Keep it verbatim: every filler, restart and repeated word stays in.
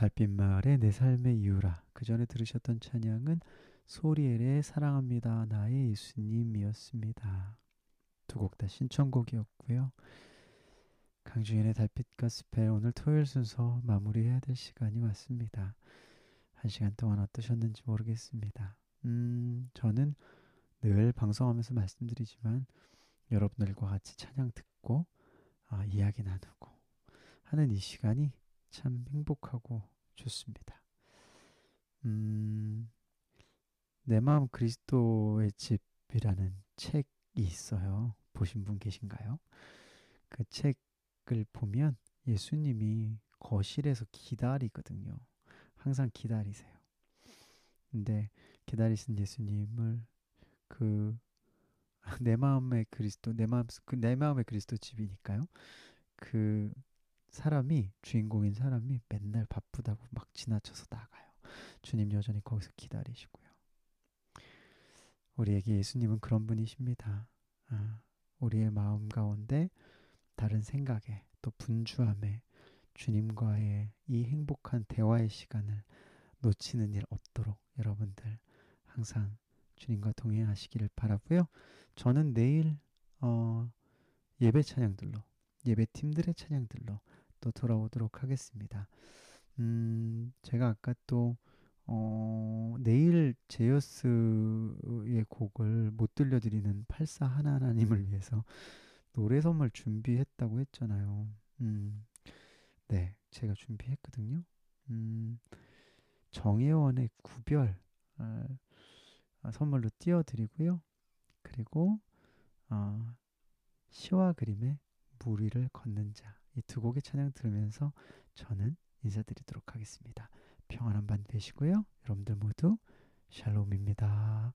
달빛마을의 내 삶의 이유라. 그 전에 들으셨던 찬양은 소리엘의 사랑합니다 나의 예수님이었습니다. 두 곡 다 신청곡이었고요. 강주현의 달빛 가스펠 오늘 토요일 순서 마무리해야 될 시간이 왔습니다. 한 시간 동안 어떠셨는지 모르겠습니다. 음, 저는 늘 방송하면서 말씀드리지만 여러분들과 같이 찬양 듣고 아, 이야기 나누고 하는 이 시간이 참 행복하고 좋습니다. 음, 내 마음 그리스도의 집이라는 책이 있어요. 보신 분 계신가요? 그 책을 보면 예수님이 거실에서 기다리거든요. 항상 기다리세요. 근데 기다리신 예수님을 그 내 마음의 그리스도 내 마음 그 내 마음의 그리스도 집이니까요. 그 사람이 주인공인 사람이 맨날 바쁘다고 막 지나쳐서 나가요. 주님 여전히 거기서 기다리시고요. 우리에게 예수님은 그런 분이십니다. 아, 우리의 마음 가운데 다른 생각에 또 분주함에 주님과의 이 행복한 대화의 시간을 놓치는 일 없도록 여러분들 항상 주님과 동행하시기를 바라고요. 저는 내일 어, 예배 찬양들로 예배팀들의 찬양들로 또 돌아오도록 하겠습니다. 음, 제가 아까 또 어, 내일 제이어스의 곡을 못 들려드리는 팔사 하나하나님을 위해서 노래 선물 준비했다고 했잖아요. 음, 네, 제가 준비했거든요. 음, 정혜원의 구별 어, 어, 선물로 띄워드리고요. 그리고 어, 시와 그림의 물 위를 걷는 자 이 두 곡의 찬양 들으면서 저는 인사드리도록 하겠습니다. 평안한 밤 되시고요. 여러분들 모두 샬롬입니다.